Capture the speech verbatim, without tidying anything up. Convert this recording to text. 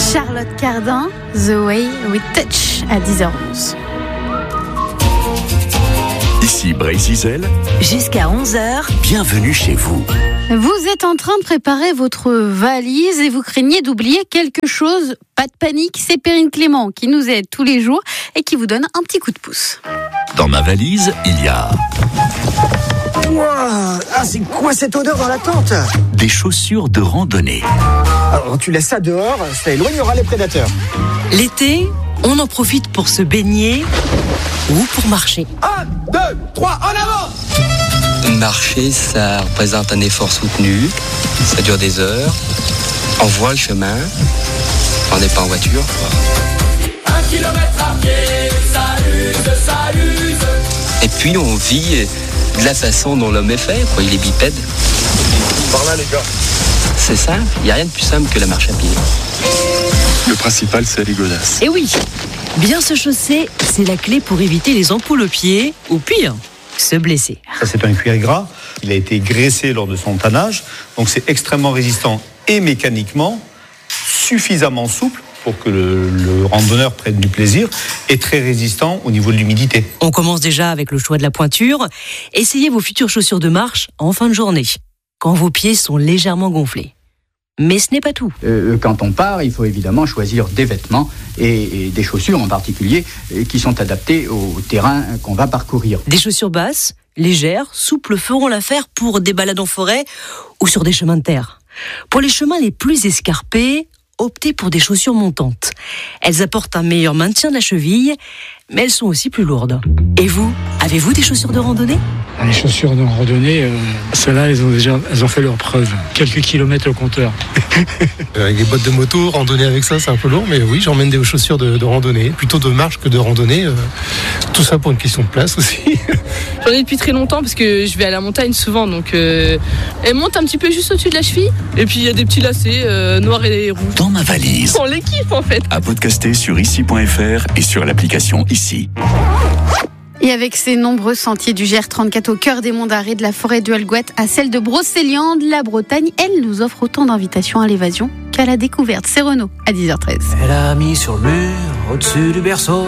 Charlotte Cardin, The Way We Touch à dix heures onze. Ici Bray-Zizel. Jusqu'à onze heures. Bienvenue chez vous. Vous êtes en train de préparer votre valise et vous craignez d'oublier quelque chose. Pas de panique, c'est Perrine Clément qui nous aide tous les jours et qui vous donne un petit coup de pouce. Dans ma valise, il y a... Ouah, ah, c'est quoi cette odeur dans la tente? des chaussures de randonnée. Alors tu laisses ça dehors, ça éloignera les prédateurs. L'été, on en profite pour se baigner ou pour marcher. Un, deux, trois, en avant! Marcher, ça représente un effort soutenu, ça dure des heures, on voit le chemin, on n'est pas en voiture. Un kilomètre à pied, ça use, ça use. Et puis on vit de la façon dont l'homme est fait, quoi. Il est bipède. Par là les gars. C'est ça, il n'y a rien de plus simple que la marche à pied. Le principal c'est les godasses. Et oui, bien se chausser, c'est la clé pour éviter les ampoules aux pieds, ou pire, se blesser. Ça, c'est un cuir gras. Il a été graissé lors de son tannage. Donc, c'est extrêmement résistant et mécaniquement suffisamment souple pour que le, le randonneur prenne du plaisir et très résistant au niveau de l'humidité. On commence déjà avec le choix de la pointure. Essayez vos futures chaussures de marche en fin de journée, quand vos pieds sont légèrement gonflés. Mais ce n'est pas tout. Euh, quand on part, il faut évidemment choisir des vêtements et, et des chaussures en particulier euh, qui sont adaptés au terrain qu'on va parcourir. Des chaussures basses, légères, souples feront l'affaire pour des balades en forêt ou sur des chemins de terre. Pour les chemins les plus escarpés, optez pour des chaussures montantes. Elles apportent un meilleur maintien de la cheville, mais elles sont aussi plus lourdes. Et vous, avez-vous des chaussures de randonnée ? Les chaussures de randonnée, euh, celles-là, elles ont déjà elles ont fait leur preuve. Quelques kilomètres au compteur. Avec les bottes de moto, randonner avec ça c'est un peu lourd, mais oui, j'emmène des chaussures de, de randonnée, plutôt de marche que de randonnée. Euh, tout ça pour une question de place aussi. J'en ai depuis très longtemps parce que je vais à la montagne souvent, donc euh, elle monte un petit peu juste au-dessus de la cheville. Et puis il y a des petits lacets euh, noirs et rouges. Dans ma valise. On les kiffe en fait. À podcaster sur ici point f r et sur l'application Ici. Et avec ses nombreux sentiers du G R trente-quatre au cœur des monts d'Arrée, de la forêt de Huelgoët à celle de Brocéliande, la Bretagne, elle nous offre autant d'invitations à l'évasion qu'à la découverte. C'est Renaud à dix heures treize. Elle a mis sur le mur, au-dessus du berceau,